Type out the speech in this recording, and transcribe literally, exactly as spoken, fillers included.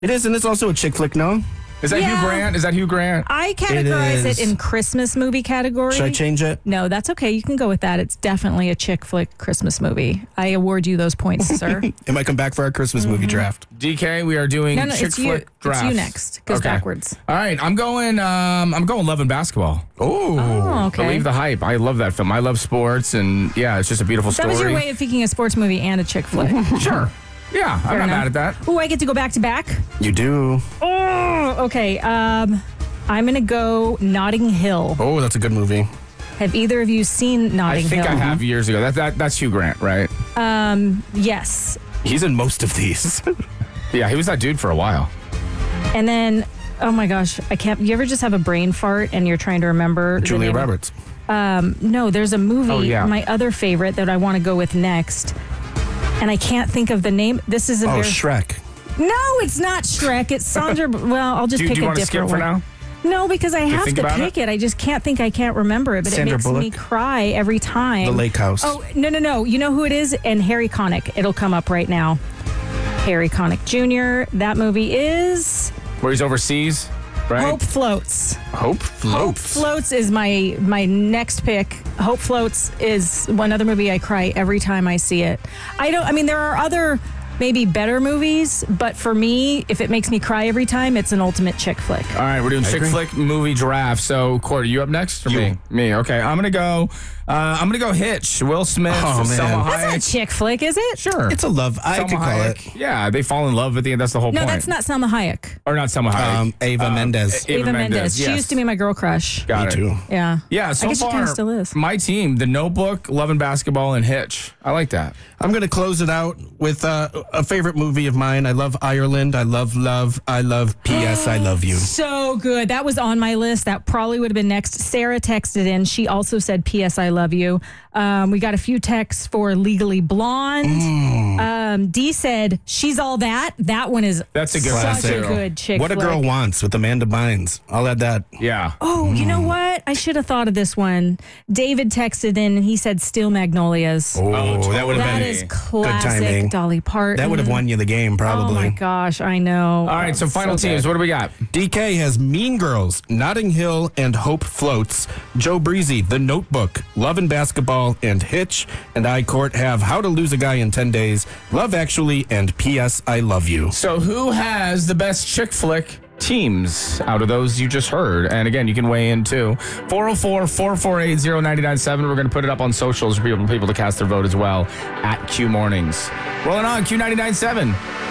It is, and it's also a chick flick, no? Is that Yeah. Hugh Grant? Is that Hugh Grant? I categorize is. it in Christmas movie category. Should I change it? No, that's okay. You can go with that. It's definitely a chick flick Christmas movie. I award you those points, sir. It might come back for our Christmas movie draft. D K, we are doing No, no, chick it's you. flick drafts. It's you next. Goes backwards. All right, I'm going. Um, I'm going Love and Basketball. Oh. Oh, okay. Believe the hype. I love that film. I love sports, and yeah, it's just a beautiful That story. was your way of picking a sports movie and a chick flick. Sure. Yeah, I'm Fair not enough. mad at that. Oh, I get to go back to back? You do. Oh, okay. Um, I'm going to go Notting Hill. Oh, that's a good movie. Have either of you seen I Notting think Hill? I have years ago. That, that that's Hugh Grant, right? Um, yes. He's in most of these. Yeah, he was that dude for a while. And then, oh my gosh, I can't. You ever just have a brain fart and you're trying to remember the Julia name of- Roberts. Um, no, there's a movie, Oh, yeah. my other favorite that I want to go with next, and I can't think of the name. This is a Oh, very Shrek. no, it's not Shrek. It's Sandra. Well, I'll just Do, pick do you a want to skip different for one. now? No, because I have think to about pick it? I just can't think. I can't remember it, but Sandra it makes Bullock? me cry every time. The Lake House. Oh no, no, no! You know who it is? And Harry Connick. It'll come up right now. Harry Connick Junior That movie is Where he's overseas, right? Hope Floats. Hope floats. Hope Floats is my my next pick. Hope Floats is one other movie I cry every time I see it. I don't. I mean, there are other maybe better movies, but for me, if it makes me cry every time, it's an ultimate chick flick. All right, we're doing chick agree. flick movie draft. So, Court, are you up next or You. me? Me. Okay, I'm gonna go. Uh, I'm gonna go Hitch. Will Smith. Oh, man. Selma That's not Hayek. chick flick, is it? Sure. It's a love. I Selma could call Hayek. it. Yeah, they fall in love at the end. That's the whole No, point. that's not Selma Hayek. Or not Selma Hayek. Um, Ava Mendes. Ava, Ava Mendes. She yes. used to be my girl crush. Got Me it. too. Yeah. Yeah, so I guess she far, kind of still is. my team, The Notebook, Love and Basketball, and Hitch. I like that. I'm going to close it out with uh, a favorite movie of mine. I love Ireland. I love Love. I love P S. I Love You. So good. That was on my list. That probably would have been next. Sarah texted in. She also said, P S. I love you. Um, we got a few texts for Legally Blonde. Mm. Um, Dee said, She's All That. That one is That's a good such one, a too. good chick What a flick. Girl Wants with Amanda Bynes. I'll add that. Yeah. Oh, you know what? I should have thought of this one. David texted in and he said, Steel Magnolias. Oh, totally. that would have That been is good classic timing. Dolly Parton. That would have won you the game, probably. Oh my gosh, I know. All right, so final teams. What do we got? D K has Mean Girls, Notting Hill, and Hope Floats. Joe Breezy, The Notebook, Love and Basketball, and Hitch. And I, Court, have How to Lose a Guy in ten days, Love Actually, and P S. I Love You. So, who has the best chick flick teams out of those you just heard? And again, you can weigh in too. four oh four, four four eight, oh nine nine seven. We're going to put it up on socials for people, people to cast their vote as well at Q Mornings. Rolling on Q ninety-nine point seven.